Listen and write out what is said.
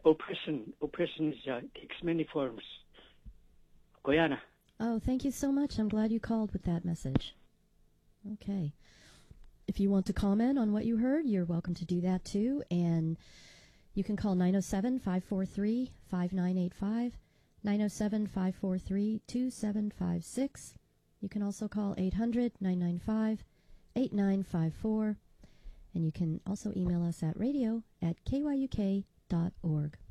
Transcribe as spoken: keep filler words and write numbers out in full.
oppression, oppression is, uh, takes many forms. Guyana. Oh, thank you so much. I'm glad you called with that message. Okay. If you want to comment on what you heard, you're welcome to do that too. And you can call nine oh seven, five four three, five nine eight five, nine oh seven, five four three, two seven five six. You can also call eight hundred, nine nine five, eight nine five four. And you can also email us at radio at k y u k dot org.